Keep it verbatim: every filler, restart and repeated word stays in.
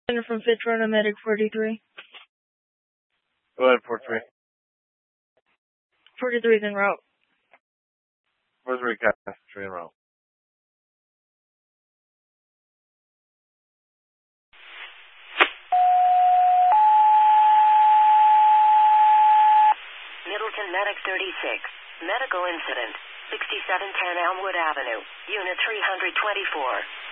From Fitzroy, Medic forty-three. Go ahead, forty-three. forty-three is en route. forty-three, cast, three en route. Middleton Medic thirty-six. Medical incident. sixty-seven ten Elmwood Avenue. Unit three hundred twenty-four.